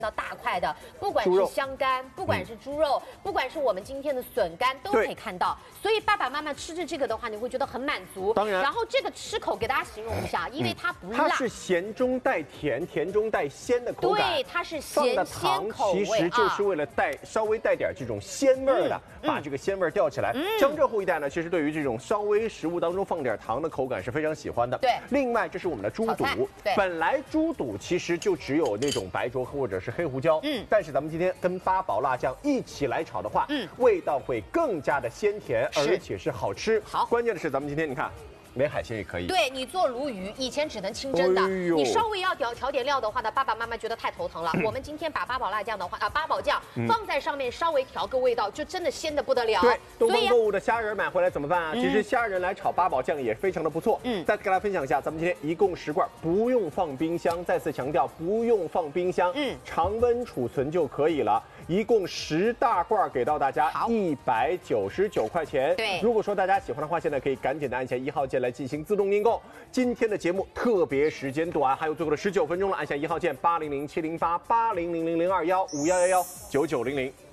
到大块的，不管是香干，不管是猪肉，不管是我们今天的笋干，都可以看到。所以爸爸妈妈吃着这个的话，你会觉得很满足。 当然， 然后这个吃口给大家形容一下，因为它不辣， 它是咸中带甜，甜中带鲜的口感。 对，它是咸鲜口味， 其实就是为了稍微带点这种鲜味的，把这个鲜味吊起来。江浙沪一带呢，其实对于这种稍微食物当中放点糖的口感是非常喜欢的。 对， 另外这是我们的猪肚，本来猪肚其实就只有那种白灼或者是黑胡椒，但是咱们今天跟八宝辣酱一起来炒的话，味道会更加的鲜甜，而且是好吃。 好， 关键的是咱们今天你看。没海鲜也可以。 对你做鲈鱼，以前只能清蒸的，你稍微要调点料的话呢，爸爸妈妈觉得太头疼了。我们今天把八宝辣酱的话八宝酱放在上面，稍微调个味道，就真的鲜的不得了。 对，东方购物的虾仁买回来怎么办啊？其实虾仁来炒八宝酱也非常的不错。再跟大家分享一下，咱们今天一共10罐，不用放冰箱。再次强调，不用放冰箱，常温储存就可以了。一共10大罐给到大家，199块钱。 对， 如果说大家喜欢的话，现在可以赶紧的按下1号键来进行自动订购。今天的节目特别时间短，还有最后的19分钟了，按下1号键800-708-800-0021-5111-9900。